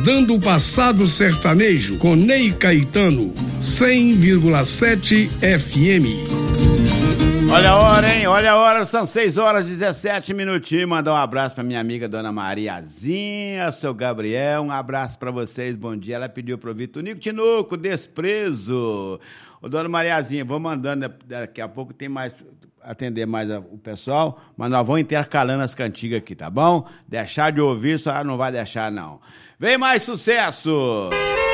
Recordando o passado sertanejo com Ney Caetano, 100,7 FM. Olha a hora, hein? Olha a hora, são 6h17. Mandar um abraço pra minha amiga Dona Mariazinha, seu Gabriel, um abraço pra vocês, bom dia. Ela pediu pro Vitor Nico Tinoco, desprezo. Ô, Dona Mariazinha, vou mandando, daqui a pouco tem mais, atender mais o pessoal, mas nós vamos intercalando as cantigas aqui, tá bom? Deixar de ouvir, só não vai deixar, não. Vem mais sucesso!